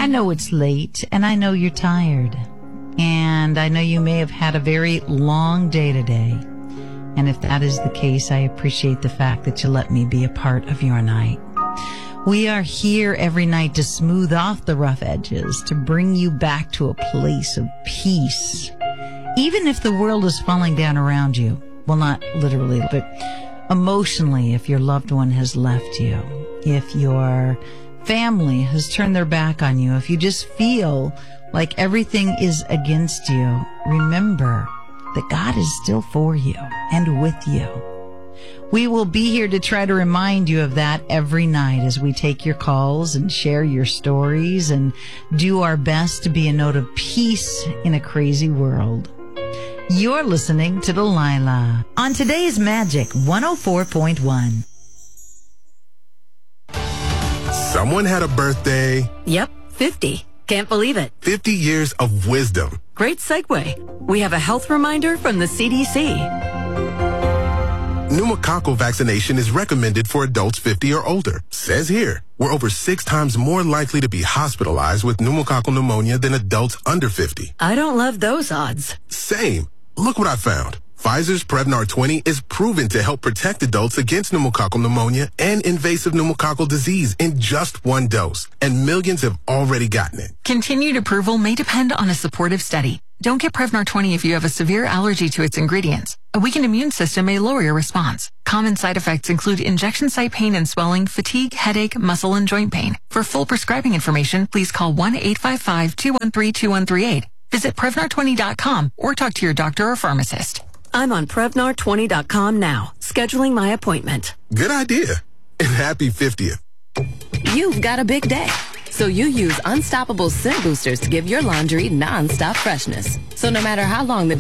I know it's late, and I know you're tired. And I know you may have had a very long day today. And if that is the case, I appreciate the fact that you let me be a part of your night. We are here every night to smooth off the rough edges, to bring you back to a place of peace. Even if the world is falling down around you. Well, not literally, but emotionally, if your loved one has left you. If your family has turned their back on you. If you just feel like everything is against you, remember that God is still for you and with you. We will be here to try to remind you of that every night as we take your calls and share your stories and do our best to be a note of peace in a crazy world. You're listening to Delilah on today's Magic 104.1. Someone had a birthday. Yep, 50. Can't believe it. 50 years of wisdom. Great segue. We have a health reminder from the CDC. Pneumococcal vaccination is recommended for adults 50 or older. Says here, we're over 6 times more likely to be hospitalized with pneumococcal pneumonia than adults under 50. I don't love those odds. Same. Look what I found. Pfizer's Prevnar 20 is proven to help protect adults against pneumococcal pneumonia and invasive pneumococcal disease in just 1 dose. And millions have already gotten it. Continued approval may depend on a supportive study. Don't get Prevnar 20 if you have a severe allergy to its ingredients. A weakened immune system may lower your response. Common side effects include injection site pain and swelling, fatigue, headache, muscle, and joint pain. For full prescribing information, please call 1-855-213-2138. Visit Prevnar20.com or talk to your doctor or pharmacist. I'm on Prevnar20.com now, scheduling my appointment. Good idea. And happy 50th. You've got a big day, so you use Unstoppable Scent Boosters to give your laundry non-stop freshness. So no matter how long the